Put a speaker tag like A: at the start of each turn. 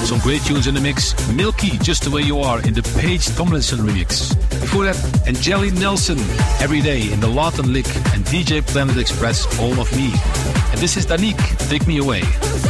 A: Some great tunes in the mix. Milky, Just the Way You Are in the Paige Tomlinson remix. Before that, Angeli Nelson, Every Day in the Lawton Lick, and DJ Planet Express, All of Me. And this is Danique, Take Me Away.